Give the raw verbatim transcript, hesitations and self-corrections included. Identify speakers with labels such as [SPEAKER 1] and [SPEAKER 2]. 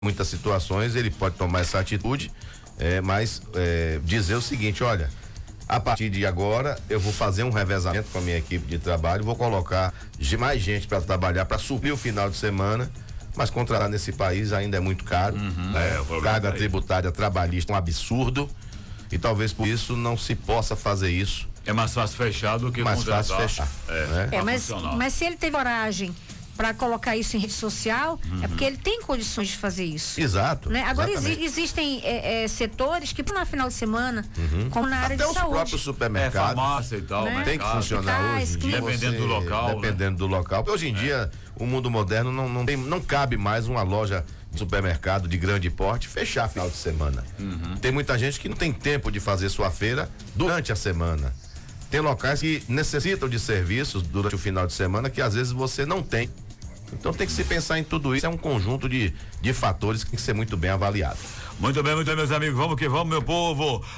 [SPEAKER 1] muitas situações ele pode tomar essa atitude, é, mas é, dizer o seguinte: olha, a partir de agora eu vou fazer um revezamento com a minha equipe de trabalho, vou colocar mais gente para trabalhar, para suprir o final de semana, mas contratar nesse país ainda é muito caro,
[SPEAKER 2] uhum,
[SPEAKER 1] né?
[SPEAKER 2] é,
[SPEAKER 1] Carga tributária trabalhista é um absurdo e talvez por isso não se possa fazer isso.
[SPEAKER 2] É mais fácil fechar do que
[SPEAKER 1] mais
[SPEAKER 2] contratar.
[SPEAKER 1] fácil fechar.
[SPEAKER 2] É,
[SPEAKER 1] né?
[SPEAKER 3] é mas, mas se ele teve coragem para colocar isso em rede social, uhum. é porque ele tem condições de fazer isso.
[SPEAKER 1] Exato.
[SPEAKER 3] Né? Agora exi existem é, é, setores que na final de semana, uhum. como na área
[SPEAKER 1] Até
[SPEAKER 3] de saúde.
[SPEAKER 1] Até os próprios supermercados.
[SPEAKER 2] É, farmácia e tal, né?
[SPEAKER 1] Tem que funcionar hoje em dia.
[SPEAKER 2] Dependendo
[SPEAKER 1] você,
[SPEAKER 2] do local.
[SPEAKER 1] Dependendo
[SPEAKER 2] né?
[SPEAKER 1] do local. Porque hoje em é. dia, o mundo moderno não, não, tem, não cabe mais uma loja de supermercado de grande porte fechar final de semana. Uhum. Tem muita gente que não tem tempo de fazer sua feira durante a semana. Tem locais que necessitam de serviços durante o final de semana que às vezes você não tem. Então tem que se pensar em tudo isso, é um conjunto de, de fatores que tem que ser muito bem avaliado.
[SPEAKER 2] Muito bem, muito bem, meus amigos, vamos que vamos, meu povo.